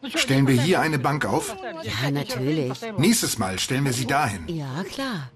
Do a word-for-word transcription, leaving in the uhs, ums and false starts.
Stellen wir hier eine Bank auf? Ja, natürlich. Nächstes Mal stellen wir sie dahin. Ja, klar.